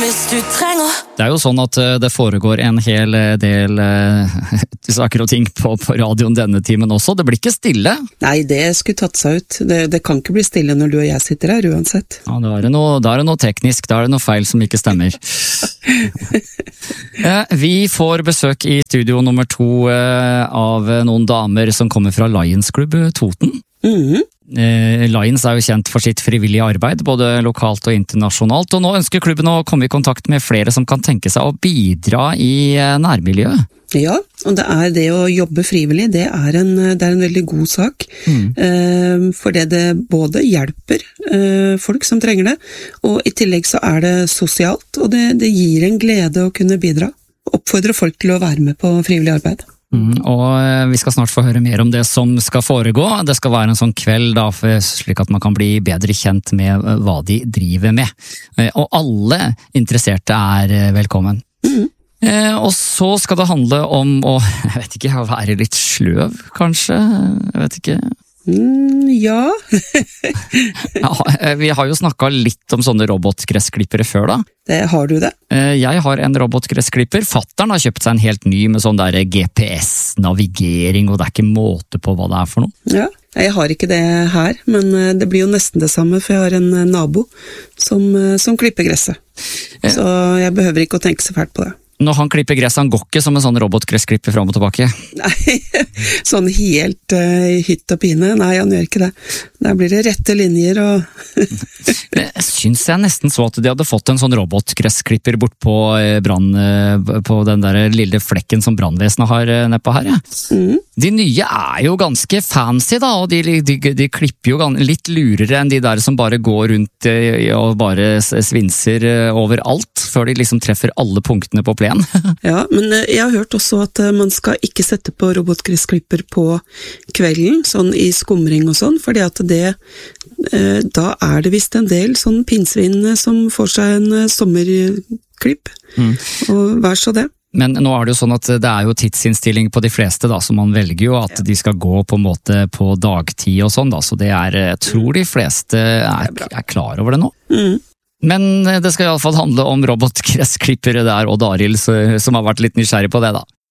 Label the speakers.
Speaker 1: Det er jo sånn at det foregår en hel del saker og ting på radioen denne timen også. Det blir ikke stille.
Speaker 2: Nei, det skulle tatt seg ut. Det kan ikke bli stille når du og jeg sitter her, uansett.
Speaker 1: Ja, da er det noe teknisk, da er det noe feil som ikke stemmer. Vi får besøk i studio nummer 2 av noen damer som kommer fra Lions Club Toten. Lions er jo kjent for sitt frivillige arbeid, både lokalt og internasjonalt, og nå ønsker klubben å komme i kontakt med flere som kan tenke seg å bidra i nærmiljøet.
Speaker 2: Ja, og det å jobbe frivillig, det er en veldig god sak, fordi det både hjelper folk som trenger det, og i tillegg så er det sosialt, og det gir en glede å kunne bidra. Oppfordre folk til å være med på frivillig arbeid.
Speaker 1: Og vi skal snart få høre mer om det som skal foregå. Det skal være en sånn kveld da, slik at man kan bli bedre kjent med hva de driver med. Og alle interesserte er velkommen. Og så skal det handle om å, jeg vet ikke, være litt sløv, kanskje? Jeg vet ikke.
Speaker 2: Ja.
Speaker 1: Vi har jo snakket litt om sånne robotgressklippere før da.
Speaker 2: Har du det?
Speaker 1: Jeg har en robotgressklipper. Fatteren har kjøpt seg en helt ny med sånn der GPS-navigering, og det er ikke måte på hva det er for noe.
Speaker 2: Ja, jeg har ikke det her, men det blir jo nesten det samme, for jeg har en nabo som klipper gresset. Så jeg behøver ikke å tenke så fælt på det.
Speaker 1: Når han klipper gress, han går ikke som en sånn robotgressklipper fram og tilbake?
Speaker 2: Nei, sånn helt hytt og pine. Nei, han gjør ikke det. Der blir det rette linjer og...
Speaker 1: Jeg synes jeg nesten så at de hadde fått en sånn robotgressklipper bort på på den der lille flekken som brannvesenet har nedpå her. Ja. De nye er jo ganske fancy da, og de klipper jo litt lurere enn de der som bare går rundt og bare svinser overalt, før de liksom treffer alle punktene på plen.
Speaker 2: Ja, men jeg har hørt også at man skal ikke sette på robotgressklipper på kvelden, sånn i skumring og sånn, fordi at da er det visst en del sånn pinnsvin som får seg en sommerklipp, og vær så det.
Speaker 1: Men nå er det jo sånn at det er jo tidsinnstilling på de fleste da, så man velger jo at de skal gå på en måte på dagtid og sånn da, så jeg tror de fleste er klar over det nå. Men det skal i alle fall handle om robotgressklippere der, og Daril som har vært litt nysgjerrig på det da.